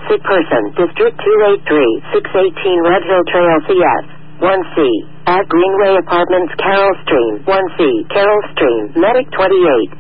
Sick person, District 283, 618 Red Hill Trail CS, 1C. At Greenway Apartments, Carroll Stream, 1C. Carroll Stream, Medic 28.